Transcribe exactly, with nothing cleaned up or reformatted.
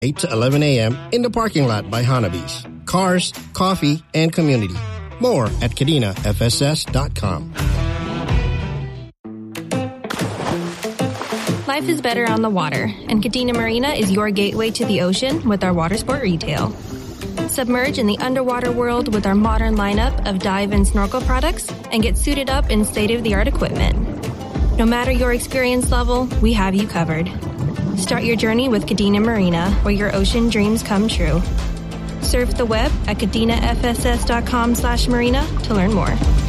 eight to eleven a.m. in the parking lot by Hanabi's. Cars, coffee, and community. More at Kadena F S S dot com. Life is better on the water, and Kadena Marina is your gateway to the ocean with our water sport retail. Submerge in the underwater world with our modern lineup of dive and snorkel products and get suited up in state-of-the-art equipment. No matter your experience level, we have you covered. Start your journey with Kadena Marina, where your ocean dreams come true. Surf the web at Kadena F S S dot com slash marina to learn more.